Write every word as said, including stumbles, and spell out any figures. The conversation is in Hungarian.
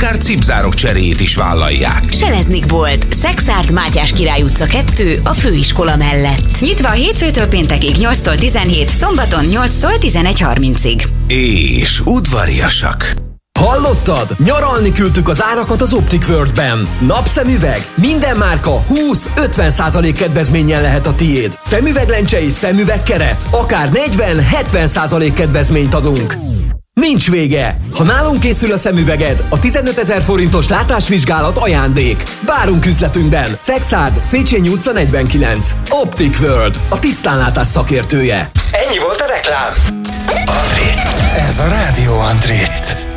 akár cipzárok cseréjét is vállalják. Seleznik Bolt, Szekszárd, Mátyás Király utca kettő, a főiskola mellett. Nyitva hétfőtől péntekig nyolctól tizenhét, szombaton nyolctól tizenegy harmincig. És udvariasak. Hallottad? Nyaralni küldtük az árakat az Optic World-ben. Napszemüveg? Minden márka húsz-ötven százalék kedvezménnyel lehet a tiéd. Szemüveglencse és szemüvegkeret? Akár negyven-hetven százalék kedvezményt adunk. Nincs vége! Ha nálunk készül a szemüveged, a tizenötezer forintos látásvizsgálat ajándék. Várunk üzletünkben! Szekszárd, Széchenyi utca negyvenkilenc. Optic World, a tisztánlátás szakértője. Ennyi volt a reklám. André, ez a Rádió Andrét.